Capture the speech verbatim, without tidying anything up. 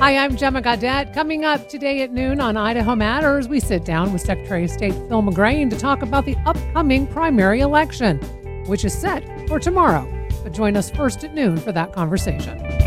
Hi, I'm Gemma Gaudette. Coming up today at noon on Idaho Matters, we sit down with Secretary of State Phil McGrane to talk about the upcoming primary election, which is set for tomorrow. But join us first at noon for that conversation.